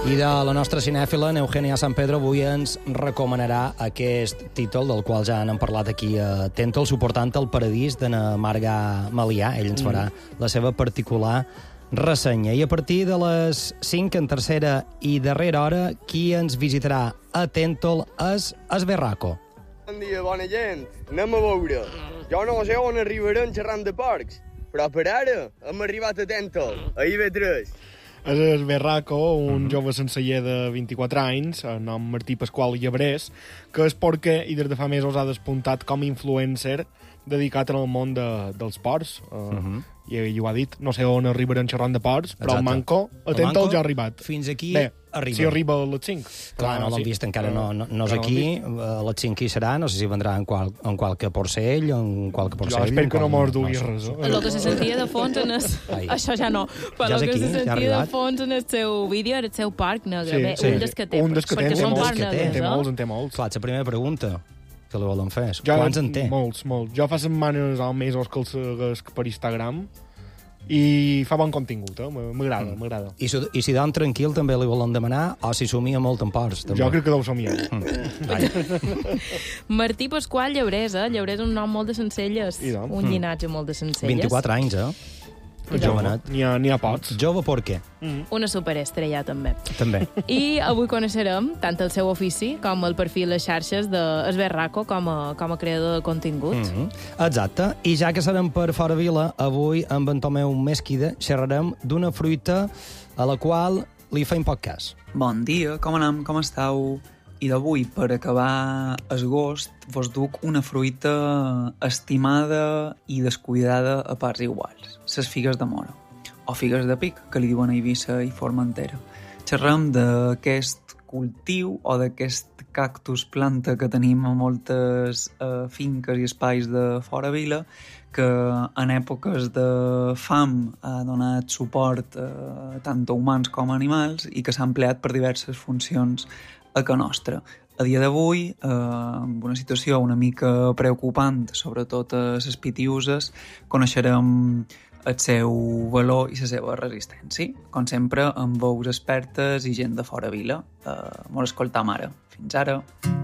I de la nostra cinèfila, Eugenia San Pedro, avui ens recomanarà aquest títol, del qual ja n'hem parlat aquí a Tentol, Suportant el paradís, de na Marga Malià. Ell ens farà la seva particular ressenya. I a partir de les 5, en tercera i darrera hora, qui ens visitarà a Tentol és Esberraco. Bon dia, bona gent. Anem a veure. Jo no sé on arribarem xerrant de porcs, però per ara hem arribat a Tentol, a IB3. És el Berraco, un jove senceller de 24 anys, el nom Martí Pasqual Llebrés, que és porquer i des de fa mesos ha despuntat com a influencer dedicat al món dels porcs. I ho ha dit, no sé on arribarem xerrant de porcs, però el Manco, Tentol ja ha arribat. Fins aquí arriba. Si arriba a les 5. Clar, no l'han vist encara, no és aquí, a les 5 hi serà, no sé si vendrà en qualque porcell, en qualque porcell... Jo espero que no mos dugui res. El que se sentia de fons en el... Això ja no, però el que se sentia de fons en el seu vídeo era el seu parc negre. Un dels que té, perquè són parcs negres, en té molts. Clar, la primera pregunta que li volen fer és quants en té? Molts. Jo fa setmanes o mesos que el seguesc per Instagram i fa bon contingut, m'agrada. I si dorm tranquil també li volen demanar, o si somia molt en porcs? Jo crec que deu somiar. Martí Pasqual Llebrés, Llebrés és un nom molt de sencelles, un llinatge molt de sencelles. 24 anys, Jovenet. N'hi ha pocs. Jove porquer. Una superestrella, també. I avui coneixerem tant el seu ofici com el perfil a les xarxes d'Esberraco com a creador de contingut. Exacte. I ja que serem per fora vila, avui amb en Tomeu Mesquida xerrarem d'una fruita a la qual li feim poc cas. Bon dia, com anem? Com esteu? I d'avui, per acabar agost, vos duc una fruita estimada i descuidada a parts iguals. Les figues de mora, o figues de pic, que li diuen a Eivissa i Formentera. Xerrem d'aquest cultiu o d'aquest cactus planta que tenim a moltes finques i espais de fora vila, que en èpoques de fam ha donat suport tant a humans com a animals i que s'ha empleat per diverses funcions a ca nostra. A dia d'avui, amb una situació una mica preocupant, sobretot a les pitiuses, coneixerem el seu valor i la seva resistència. Com sempre, amb veus expertes i gent de fora vila. Molt escoltam ara. Fins ara.